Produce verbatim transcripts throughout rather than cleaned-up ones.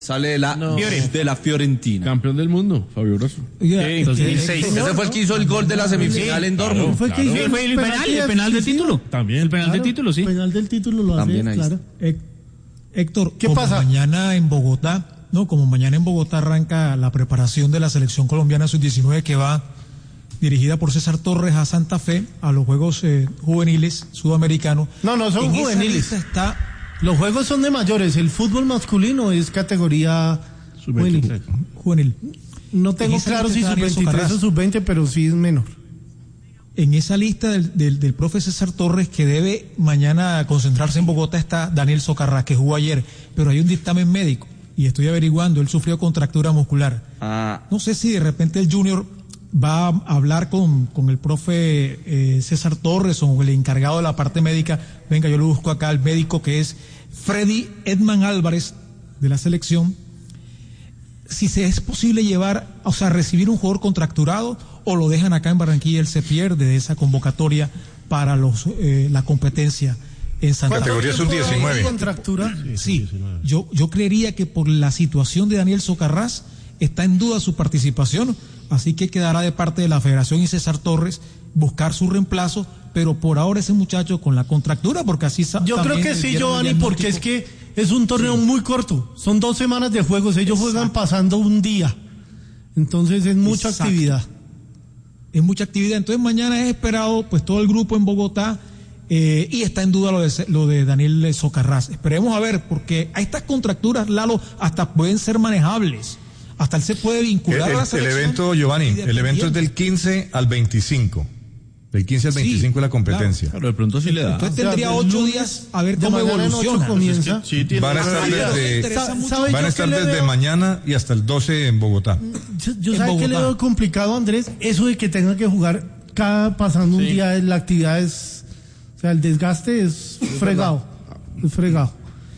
Sale de la, no. de la Fiorentina. Campeón del mundo, Fabio Grosso. Oiga, Sí, dos mil seis. Ese fue el que hizo el gol de la semifinal Sí, en Dortmund. fue que hizo claro. el Fue el penal, el penal de título. También. El penal Claro, de título, sí. El penal del título lo También hace, ahí claro. Hé- Héctor, ¿Qué como pasa? mañana en Bogotá, no, como mañana en Bogotá arranca la preparación de la selección colombiana sub diecinueve que va dirigida por César Torres a Santa Fe a los Juegos eh, Juveniles Sudamericanos. No, no son En esa juveniles. lista está Los juegos son de mayores. El fútbol masculino es categoría Sub juvenil. veintitrés. juvenil. No tengo En esa claro lista si está sub Daniel veintitrés Socarrás. o sub veinte, pero sí es menor. En esa lista del, del, del profe César Torres que debe mañana concentrarse en Bogotá está Daniel Socarrás, que jugó ayer, pero hay un dictamen médico y estoy averiguando, él sufrió contractura muscular. Ah, No sé si de repente el Junior va a hablar con, con el profe eh, César Torres o el encargado de la parte médica. Venga, yo lo busco acá, el médico que es Freddy Edman Álvarez de la selección. Si se es posible llevar, o sea, recibir un jugador contracturado o lo dejan acá en Barranquilla, él se pierde de esa convocatoria para los eh, la competencia en Santa Fe. Categoría sub diecinueve. Contractura. Sí, yo, yo creería que por la situación de Daniel Socarrás está en duda su participación, así que quedará de parte de la Federación y César Torres buscar su reemplazo, pero por ahora ese muchacho con la contractura, porque así sa- Yo creo también que le sí, dieron el Giovanni, porque es diagnóstico. que es un torneo muy corto. Son dos semanas de juegos. Ellos juegan pasando un día. Entonces es mucha Exacto. actividad. Es mucha actividad, entonces mañana es esperado pues todo el grupo en Bogotá eh, y está en duda lo de, lo de Daniel Socarrás. Esperemos a ver, porque a estas contracturas, Lalo, hasta pueden ser manejables. Hasta él se puede El, vincular el- a la el selección. evento, Giovanni, y el evento es del quince al veinticinco. Del quince al Sí, veinticinco es la competencia. Claro, de pronto sí le da. Entonces O sea, tendría del ocho lunes días a ver de cómo mañana en ocho evoluciona. comienza. Sí, tiene Van a estar realidad. desde, Sa- ¿sabe van yo a estar qué le desde veo? mañana y hasta el doce en Bogotá. Yo, yo En ¿sabe qué le Bogotá. veo complicado, Andrés? Eso de que tenga que jugar cada pasando un Sí. día, la actividad es, o sea, el desgaste es fregado, es fregado.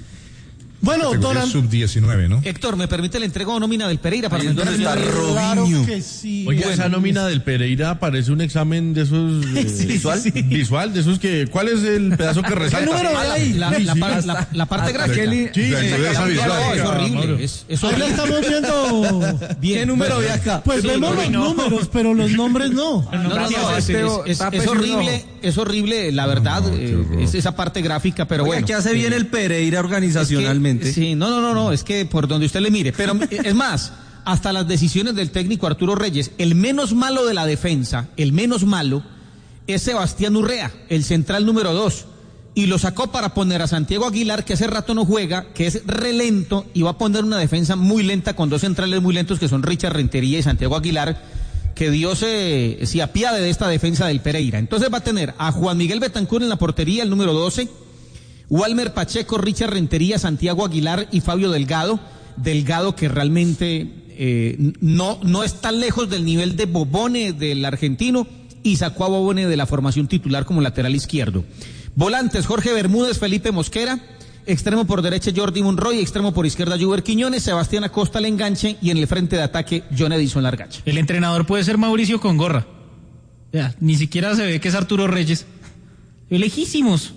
Bueno, Categoría Doran, sub diecinueve, ¿no? Héctor, ¿me permite la entrega o nómina del Pereira para Ahí es mandar donde el está video? claro Robinho. que sí. Oye, Bueno, esa nómina del Pereira parece un examen de esos eh, Sí, visual, sí. visual, de esos que ¿cuál es el pedazo que resalta? número Ah, la, ahí? la- la par- la- la parte gráfica. Sí, La sí, enrudeza No, visual. es Mauro. horrible. Es, es Ahí la horrible. estamos viendo. Bien. ¿Qué número había acá? Pues Sí, vemos los no. números, pero los nombres no. No, no, no, es, es- es- Está es pésimo. horrible, es horrible, la verdad, No, qué eh, horror. es esa parte gráfica, pero Oiga, bueno. ¿qué hace bien el Pereira Es que- organizacionalmente? sí, no, no, no, no, es que por donde usted le mire, pero es más, hasta las decisiones del técnico Arturo Reyes, el menos malo de la defensa, el menos malo, es Sebastián Urrea, el central número dos, y lo sacó para poner a Santiago Aguilar, que hace rato no juega, que es relento, y va a poner una defensa muy lenta con dos centrales muy lentos, que son Richard Rentería y Santiago Aguilar, que Dios se, se apiade de esta defensa del Pereira. Entonces va a tener a Juan Miguel Betancur en la portería, el número doce, Walmer Pacheco, Richard Rentería, Santiago Aguilar y Fabio Delgado. Delgado que realmente eh, no, no está lejos del nivel de Bobone del argentino y sacó a Bobone de la formación titular como lateral izquierdo. Volantes, Jorge Bermúdez, Felipe Mosquera. Extremo por derecha, Jordi Monroy. Extremo por izquierda, Juber Quiñones. Sebastián Acosta al enganche. Y en el frente de ataque, John Edison Largacha. El entrenador puede ser Mauricio con gorra. Ya, ni siquiera se ve que es Arturo Reyes. Lejísimos.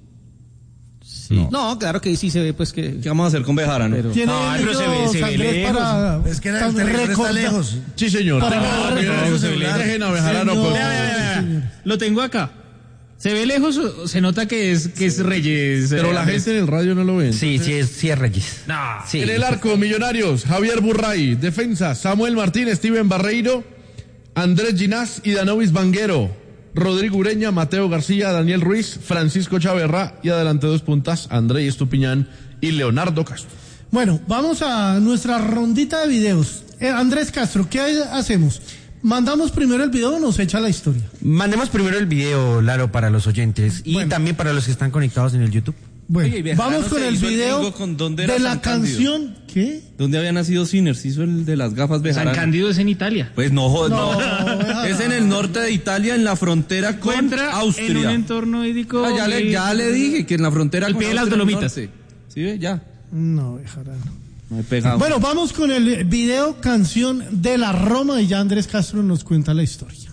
No. No, claro que sí se ve, pues que. ¿Qué vamos a hacer con Bejarano? Pero- Tiene No, pero se ve- ellos, se ve Andrés, lejos. para- Es que el para terrestre está recordar- lejos. Sí, señor. Para- Tenga- para- mira, para- dejen celular. dejen a Bejarano Señor. con- Vea, vea, vea, vea. Lo tengo acá. Se ve lejos, o- se nota que es que es Reyes. Pero eh, la Andrés. gente en el radio no lo ve. Sí, sí es, sí es Reyes. No. Sí. En el arco, Millonarios, Javier Burray. Defensa, Samuel Martín, Steven Barreiro, Andrés Ginás y Danovis Banguero. Rodrigo Ureña, Mateo García, Daniel Ruiz, Francisco Chaverra y adelante dos puntas, André Estupiñán y Leonardo Castro. Bueno, vamos a nuestra rondita de videos. Eh, Andrés Castro, ¿qué hacemos? ¿Mandamos primero el video o nos echa la historia? Mandemos primero el video, Lalo, para los oyentes y Bueno. también para los que están conectados en el YouTube. Bueno, Oye, y Bejarano vamos con se el hizo el video gringo con ¿Dónde era de la San Cándido? canción. ¿Qué? ¿Dónde había nacido Sinners? Hizo el de las gafas San Bejarano. Cándido es en Italia. Pues no, joder, No, no. Bejarano. Es en el norte de Italia, en la frontera con Encuentra en un Austria. entorno ídico. Ah, ya, le, muy- ya le dije que en la frontera Al con pie de las Austria del Dolomitas. norte. ¿Sí ve? Ya. No, Bejarano. No he pegado. Bueno, vamos con el video canción de la Roma y ya Andrés Castro nos cuenta la historia.